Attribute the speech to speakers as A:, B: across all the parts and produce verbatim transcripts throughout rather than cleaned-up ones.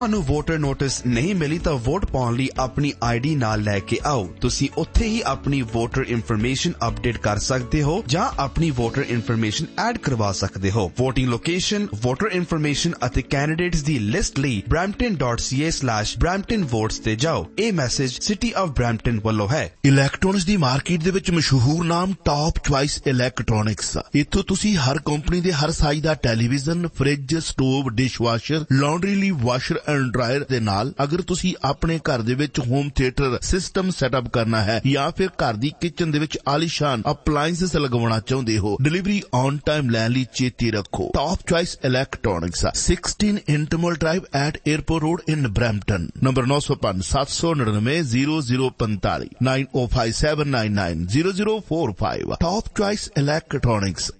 A: ਤੁਹਾਨੂੰ voter notice ਨਹੀਂ ਮਿਲੀ ਤਾਂ ਵੋਟ ਪਾਉਣ ਲਈ ਆਪਣੀ ਆਈਡੀ ਨਾਲ ਲੈ ਕੇ ਆਓ। ਤੁਸੀਂ ਉੱਥੇ ਹੀ ਆਪਣੀ ਵੋਟਰ ਇਨਫੋਰਮੇਸ਼ਨ ਅਪਡੇਟ ਕਰ ਸਕਦੇ ਹੋ ਜਾਂ ਆਪਣੀ ਵੋਟਰ ਇਨਫੋਰਮੇਸ਼ਨ ਐਡ ਕਰਵਾ ਸਕਦੇ ਹੋ। ਵੋਟਿੰਗ ਲੋਕੇਸ਼ਨ, ਵੋਟਰ ਇਨਫੋਰਮੇਸ਼ਨ ਅਤੇ ਕੈਂਡੀਡੇਟਸ ਦੀ ਲਿਸਟ ਲਈ brampton dot c a slash brampton votes ਤੇ ਜਾਓ। ਇਹ ਮੈਸੇਜ ਸਿਟੀ ਆਫ ਬ੍ਰੈਂਪਟਨ ਵੱਲੋਂ ਹੈ।
B: ਇਲੈਕਟ੍ਰੋਨਿਕਸ ਦੀ ਮਾਰਕੀਟ ਦੇ ਵਿੱਚ ਮਸ਼ਹੂਰ ਨਾਮ ਟਾਪ ਚੁਆਇਸ ਇਲੈਕਟ੍ਰੋਨਿਕਸ। ਇੱਥੋਂ ਤੁਸੀਂ ਹਰ ਕੰਪਨੀ ਦੇ ਹਰ ਸਾਈਜ਼ ਦਾ television, fridge, stove, dishwasher, laundry ਲਈ ਵਾਸ਼ਰ ਐਂਡ ਡਰਾਇਰ ਦੇ ਨਾਲ ਅਗਰ ਤੁਸੀਂ ਆਪਣੇ ਘਰ ਦੇ ਵਿੱਚ ਹੋਮ ਥੀਏਟਰ ਸਿਸਟਮ ਸੈਟਅਪ ਕਰਨਾ ਹੈ ਜਾਂ ਫਿਰ ਘਰ ਦੀ ਕਿਚਨ ਦੇ ਵਿੱਚ ਆਲੀਸ਼ਾਨ ਅਪਲਾਇੰਸਸ ਲਗਵਾਉਣਾ ਚਾਹੁੰਦੇ ਹੋ, ਡਿਲੀਵਰੀ ਔਨ ਟਾਈਮ ਲੈਣ ਲਈ ਚੇਤੇ ਰੱਖੋ। Top choice electronics sixteen Intimel Drive at Airport Road in Brampton। Number nine oh five seven nine nine zero zero five five nine oh five seven nine nine zero zero four five। Top Choice Electronics।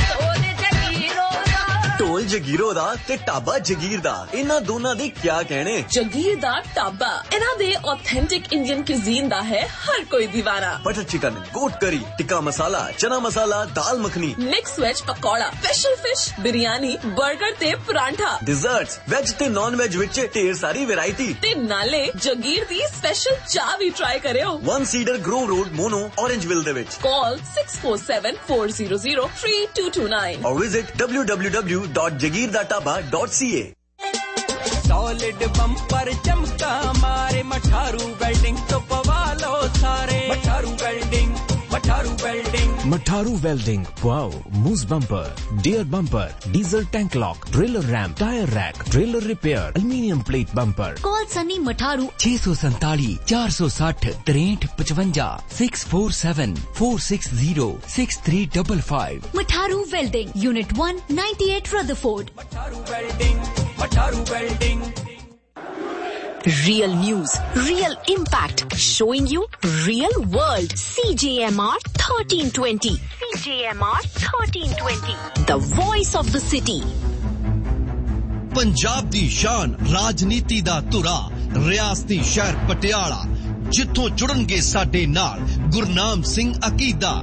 C: ਢੋਲ ਜਗੀਰੋ ਦਾ ਤੇ ਢਾਬਾ ਜਗੀਰ ਦਾ, ਇਹਨਾਂ ਦੋਨਾਂ ਦੇ ਕਿਆ ਕਹਿਣੇ।
D: ਜਗੀਰ ਦਾ ਢਾਬਾ ਇਹਨਾਂ ਦੇ authentic Indian cuisine ਦਾ ਹੈ ਹਰ ਕੋਈ ਦੀਵਾਨਾ।
C: ਬਟਰ ਚਿਕਨ, ਗੋਟ ਕਰੀ, ਟਿੱਕਾ ਮਸਾਲਾ, ਚਨਾ ਮਸਾਲਾ, dal makhani,
D: mix veg pakora, special fish, biryani, 버ਗਰ ਤੇ ਪਰਾਂਠਾ,
C: ਡਿਜ਼ਰਟਸ, ਵੈਜ ਤੇ ਨਾਨ ਵੈਜ ਵਿੱਚ ਢੇਰ ਸਾਰੀ ਵੈਰਾਈਟੀ
D: ਤੇ ਨਾਲੇ ਜਗੀਰ ਦੀ ਸਪੈਸ਼ਲ ਚਾਹ ਵੀ ਟਰਾਈ ਕਰਿਓ।
C: One Cedar Grove Road, Mono, Orangeville ਦੇ ਵਿੱਚ।
D: Call six four seven four zero zero three two two nine
C: or visit w w w dot jagir da taba dot c a।
E: Solid bumper चमका मारे, Matharu welding तो पवा लो सारे। Matharu welding, Matharu welding,
F: Matharu welding, wow, मूस bumper, dear bumper, diesel tank lock, trailer ramp, tyre rack, trailer repair, aluminium plate bumper.
G: Call Sunny Matharu
F: छह सौ सैतालीस चार सौ साठ तिरठ पचवंजा six four seven four six zero six three double five.
G: Matharu welding, unit one ninety-eight Rutherford।
E: Matharu welding, Matharu welding.
G: Real news, real impact, showing you real world। C J M R thirteen twenty, C J M R thirteen twenty, the voice of the city।
H: Punjab दी शान, राजनीति दा धुरा, रियासती शहर पटियाला, जिथों जुड़नगे साडे नाल गुरनाम सिंह अकीदा।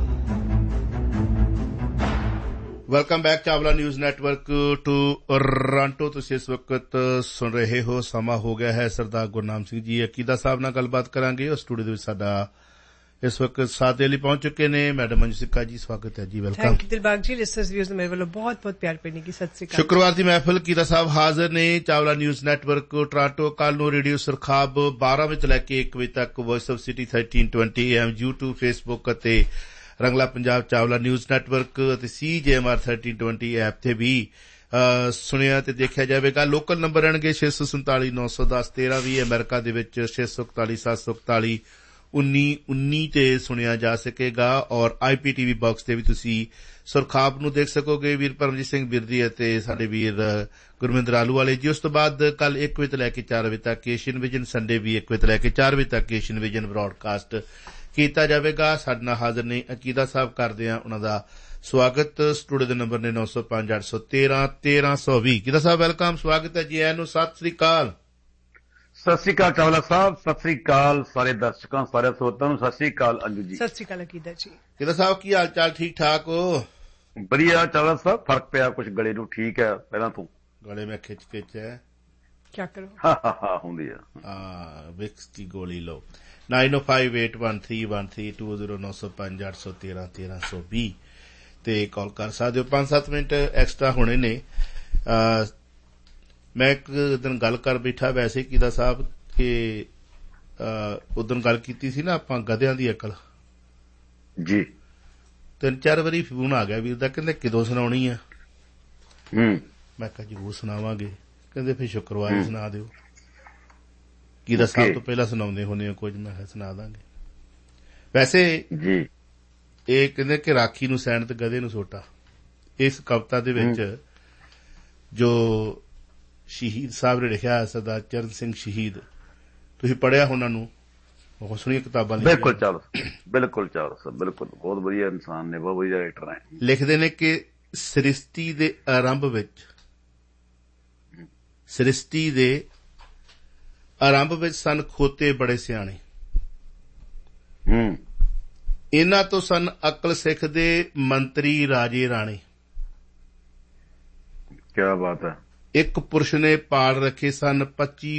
B: Welcome back Chawla news network to Toronto. ਤੁਸੀਂ ਇਸ ਵਕਤ ਸੁਣ ਰਹੇ ਹੋ, ਸਮਾਂ ਹੋ ਗਿਆ ਹੈ ਸਰਦਾਰ ਗੁਰਨਾਮ ਸਿੰਘ ਜੀ ਅਕੀਦਾ ਸਾਹਿਬ ਨਾਲ ਗੱਲਬਾਤ ਕਰਾਂਗੇ। ਉਹ ਸਟੂਡੀਓ ਦੇ ਵਿੱਚ ਸਾਡਾ ਇਸ ਵਕਤ ਸਾਥ ਦੇ ਲਈ ਪਹੁੰਚ ਚੁੱਕੇ ਨੇ ਮੈਡਮ ਮੰਜੂ ਸਿੱਕਾ ਜੀ। ਸਵਾਗਤ ਹੈ ਜੀ, ਵੈਲਕਮ।
I: ਥੈਂਕ ਯੂ ਦਿਲਬਾਗ ਜੀ। ਲਿਸਨਰਸ ਵੀਅਰਸ ਮੇਰੇ ਵੱਲੋਂ ਬਹੁਤ ਬਹੁਤ ਪਿਆਰ ਭੇਜਣ ਦੀ ਸਤਿ ਸ੍ਰੀ ਅਕਾਲ।
B: ਸ਼ੁੱਕਰਵਾਰ ਦੀ ਮਹਿਫਿਲ ਅਕੀਦਾ ਸਾਹਿਬ ਹਾਜ਼ਰ ਨੇ ਚਾਵਲਾ ਨਿਊਜ਼ ਨੈਟਵਰਕ ਟੋਰਾਂਟੋ। ਕੱਲ ਨੂੰ ਰੇਡੀਓ ਸੁਰਖਾਬ ਬਾਰਾਂ ਵਜੇ ਤੋਂ ਲੈ ਕੇ ਇੱਕ ਵਜੇ ਤੱਕ voice of city thirteen twenty M YouTube, Facebook ਅਤੇ ਰੰਗਲਾ ਪੰਜਾਬ ਚਾਵਲਾ ਨਿਊਜ਼ ਨੈਟਵਰਕ ਅਤੇ ਸੀ ਜੇ M R thirteen twenty app ਤੇ ਵੀ ਸੁਣਿਆ ਤੇ ਦੇਖਿਆ ਜਾਵੇਗਾ। ਲੋਕਲ ਨੰਬਰ ਰਹਿਣਗੇ ਛੇ ਸੌ ਸੰਤਾਲੀ ਨੌ ਸੌ ਦਸ ਤੇਰਾਂ ਵੀਹ, ਅਮਰੀਕਾ ਦੇ ਵਿੱਚ ਛੇ ਸੌ ਇਕਤਾਲੀ ਸੱਤ ਸੌ ਇਕਤਾਲੀ ਉੱਨੀ ਉੱਨੀ ਤੇ ਸੁਣਿਆ ਜਾ ਸਕੇਗਾ। ਔਰ ਆਈ ਪੀ ਟੀ ਵੀ ਬਾਕਸ ਤੇ ਵੀ ਤੁਸੀਂ ਸੁਰਖਾਬ ਨੂੰ ਦੇਖ ਸਕੋਗੇ। ਵੀਰ ਪਰਮਜੀਤ ਸਿੰਘ ਬਿਰਦੀ ਅਤੇ ਸਾਡੇ ਵੀਰ ਗੁਰਮਿੰਦਰ ਆਲੂ ਵਾਲੇ ਜੀ। ਉਸ ਤੋਂ ਬਾਅਦ ਕੱਲ ਇੱਕ ਵਜੇ ਤੋਂ ਲੈ ਕੇ ਚਾਰ ਵਜੇ ਤੱਕ ਏਸ਼ੀਅਨ ਵਿਜ਼ਨ, ਸੰਡੇ ਵੀ ਇੱਕ ਵਜੇ ਤੋਂ ਲੈ ਕੇ ਚਾਰ ਵਜੇ ਤੱਕ ਏਸ਼ੀਅਨ ਵਿਜ਼ਨ ਬ੍ਰੌਡਕਾਸਟ ਕੀਤਾ ਜਾਵੇਗਾ। ਸਾਡੇ ਨਾਲ ਹਾਜ਼ਰ ਨੇ ਅਕੀਦਾ ਸਾਹਿਬ, ਕਰਦੇ ਹਾਂ ਉਹਨਾਂ ਦਾ ਸਵਾਗਤ। ਸਟੂਡੀਓ ਦੇ ਨੰਬਰ ਨੇ ਨੌ ਸੌ ਪੰਜ ਅੱਠ ਸੌ ਤੇਰਾਂ ਤੇਰਾਂ ਸੌ ਵੀਹ। ਅਕੀਦਾ ਸਾਹਿਬ ਵੈਲਕਮ, ਸਵਾਗਤ ਹੈ ਜੀ। ਐਨੂੰ ਸਤਿ ਸ੍ਰੀ ਅਕਾਲ।
J: ਸਤਿ ਸ੍ਰੀ ਅਕਾਲ ਚਾਵਲਾ ਸਾਹਿਬ, ਸਤਿ ਸ੍ਰੀ ਅਕਾਲ ਸਾਰੇ ਦਰਸ਼ਕਾਂ, ਸਾਰੇ ਸਰੋਤਿਆਂ ਨੂੰ ਸਤਿ ਸ੍ਰੀ ਅਕਾਲ। ਅੰਜੂ ਜੀ
I: ਸਤਿ ਸ੍ਰੀ ਅਕਾਲ ਅਕੀਦਾ ਜੀ।
B: ਅਕੀਦਾ ਸਾਹਿਬ ਕੀ ਹਾਲ ਚਾਲ, ਠੀਕ ਠਾਕ ਹੋ?
J: ਵਧੀਆ ਚਾਵਲਾ ਸਾਹਿਬ, ਫਰਕ ਪਿਆ ਕੁਛ ਗਲੇ ਨੂੰ, ਠੀਕ ਹੈ ਪਹਿਲਾਂ ਤੋਂ।
B: ਗਲੇ ਮੈਂ ਖਿੱਚ ਖਿੱਚ ਹੈ
I: ਕਿਆ ਕਰੋ,
J: ਹਾਂ ਹਾਂ ਹਾਂ ਹੁੰਦੀ ਆ।
B: ਹਾਂ, ਵਿਕਸ ਦੀ ਗੋਲੀ ਲਓ। nine oh five eight one three one three two zero ਨੌ ਸੌ ਪੰਜ ਅੱਠ ਸੌ ਤੇਰਾਂ ਤੇਰਾਂ ਸੌ ਵੀਹ ਤੇ ਕਾਲ ਕਰ ਸਕਦੇ ਹੋ। ਪੰਜ ਸੱਤ ਮਿੰਟ ਐਕਸਟਰਾ ਹੋਣੇ ਨੇ। ਮੈਂ ਇੱਕ ਦਿਨ ਗੱਲ ਕਰ ਬੈਠਾ ਵੈਸੇ ਕੀਦਾ ਸਾਹਿਬ ਕਿ ਉਦਣ ਗੱਲ ਕੀਤੀ ਸੀ ਨਾ ਆਪਾਂ ਗਧਿਆਂ ਦੀ ਅਕਲ
J: ਜੀ।
B: ਤਿੰਨ ਚਾਰ ਵਾਰੀ ਫੋਨ ਆ ਗਿਆ ਵੀਰ ਦਾ, ਕਹਿੰਦੇ ਕਿਦੋਂ ਸੁਣਾਉਣੀ ਆ।
J: ਹੂੰ
B: ਮੈਂ ਕਿਹਾ ਜ਼ਰੂਰ ਸੁਣਾਵਾਂਗੇ। ਕਹਿੰਦੇ ਫਿਰ ਸ਼ੁੱਕਰਵਾਰ ਹੀ ਸੁਣਾ ਦਿਓ। ਕੀਦਾ ਸਾਹਿਬ ਤੋਂ ਪਹਿਲਾਂ ਸੁਣਾਉਂਦੇ ਹੁੰਦੇ ਹੋ ਕੁਝ, ਮੈਂ ਕਿਹਾ ਸੁਣਾ ਦਾਂਗੇ। ਵੈਸੇ
J: ਜੀ
B: ਇਹ ਕਹਿੰਦੇ ਕਿ ਰਾਖੀ ਨੂੰ ਸੈਣ ਤੇ ਗਧੇ ਨੂੰ ਸੋਟਾ, ਇਸ ਕਵਿਤਾ ਦੇ ਵਿੱਚ ਜੋ ਸ਼ਹੀਦ ਸਾਹਿਬ ਨੇ ਲਿਖਿਆ ਸਰਦਾਰ ਚਰਨ ਸਿੰਘ ਸ਼ਹੀਦ, ਤੁਸੀਂ ਪੜ੍ਹਿਆ ਉਹਨਾਂ ਨੂੰ? ਬਹੁਤ ਸੋਹਣੀਆਂ ਕਿਤਾਬਾਂ ਲਿਖੀਆਂ।
J: ਬਿਲਕੁਲ ਚਾਲੋ, ਬਿਲਕੁਲ ਚਾਲੋ ਸਰ, ਬਿਲਕੁਲ ਬਹੁਤ ਵਧੀਆ ਇਨਸਾਨ ਨੇ, ਬਹੁਤ ਵਧੀਆ ਰਾਈਟਰ ਹੈ।
B: ਲਿਖਦੇ ਨੇ ਕਿ ਸ੍ਰਿਸ਼ਟੀ ਦੇ ਆਰੰਭ ਵਿੱਚ ਸ੍ਰਿਸ਼ਟੀ ਦੇ ਆਰੰਭ ਵਿੱਚ ਸਨ ਖੋਤੇ ਬੜੇ ਸਿਆਣੇ,
J: ਹੂੰ
B: ਇਹਨਾਂ ਤੋਂ ਸਨ ਅਕਲ ਸਿੱਖਦੇ ਮੰਤਰੀ ਰਾਜੇ ਰਾਣੇ।
J: ਕਿਆ ਬਾਤ ਹੈ।
B: ਇੱਕ ਪੁਰਸ਼ ਨੇ ਪਾਲ ਰੱਖੇ ਸਨ ਪੱਚੀ